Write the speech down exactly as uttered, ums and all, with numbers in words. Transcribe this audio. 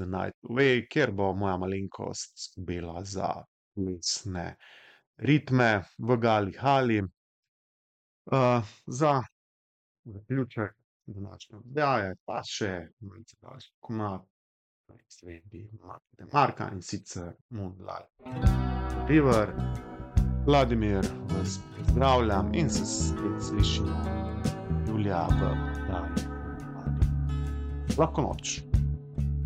The Night Away, kjer bo moja malenkost skrbela za plesne ritme v Gali Hali. Uh, za zaključek današnje oddaje pa še malce daljši komad izvedbi Marka, in sicer Moonlight River. Vladimir vas pozdravljam in se spet slišimo julija v oddaji. Lahko noč.